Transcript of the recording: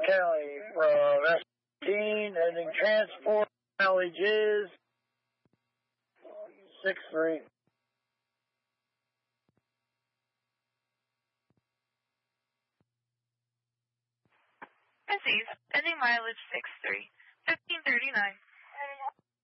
County, S15, ending transport, mileage is 63. Aziz, ending mileage 63, 1539.